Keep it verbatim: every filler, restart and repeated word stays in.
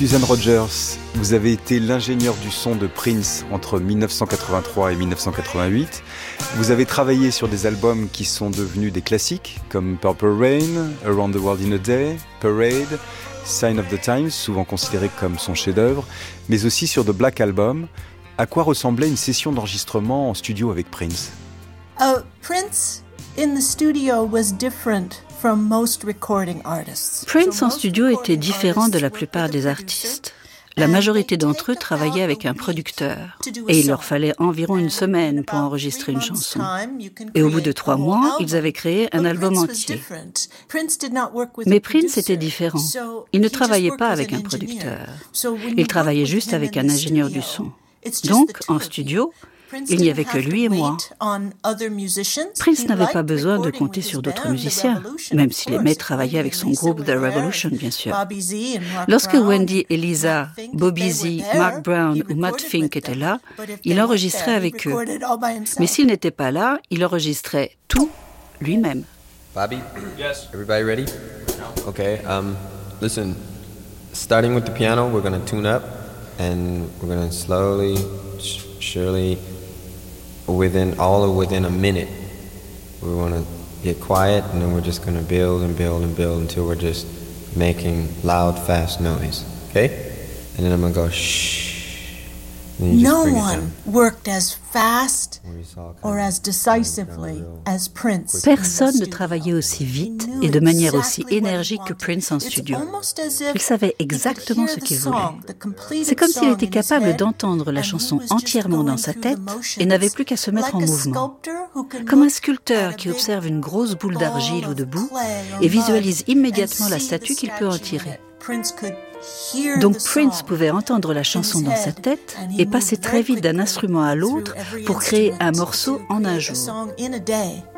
Susan Rogers, vous avez été l'ingénieur du son de Prince entre dix-neuf cent quatre-vingt-trois et dix-neuf cent quatre-vingt-huit. Vous avez travaillé sur des albums qui sont devenus des classiques, comme Purple Rain, Around the World in a Day, Parade, Sign of the Times, souvent considéré comme son chef-d'œuvre, mais aussi sur The Black Album. À quoi ressemblait une session d'enregistrement en studio avec Prince? Uh, Prince in the studio was different from most recording artists. Prince en studio était différent de la plupart des artistes. La majorité d'entre eux travaillaient avec un producteur et il leur fallait environ une semaine pour enregistrer une chanson. Et au bout de trois mois, ils avaient créé un album entier. Mais Prince était différent. Il ne travaillait pas avec un producteur. Il travaillait juste avec un ingénieur du son. Donc, en studio, il n'y avait que lui et moi. Prince n'avait pas besoin de compter sur d'autres musiciens, même s'il aimait travailler avec son groupe The Revolution, bien sûr. Lorsque Wendy et Lisa, Bobby Z, Mark Brown ou Matt Fink étaient là, il enregistrait avec eux. Mais s'il n'était pas là, il enregistrait tout lui-même. Bobby? Yes. Everybody ready? Okay, um, listen, starting with the piano, we're going to tune up, and we're going to slowly, sh- surely... within all of within a minute we want to get quiet, and then we're just going to build and build and build until we're just making loud fast noise, okay? And then I'm going to go shh. No one worked as fast or as decisively as Prince. Personne ne travaillait aussi vite et de manière aussi énergique que Prince en studio. Il savait exactement ce qu'il voulait. C'est comme s'il était capable d'entendre la chanson entièrement dans sa tête et n'avait plus qu'à se mettre en mouvement. Comme un sculpteur qui observe une grosse boule d'argile ou de boue et visualise immédiatement la statue qu'il peut en tirer. Donc Prince pouvait entendre la chanson dans sa tête et passer très vite d'un instrument à l'autre pour créer un morceau en un jour.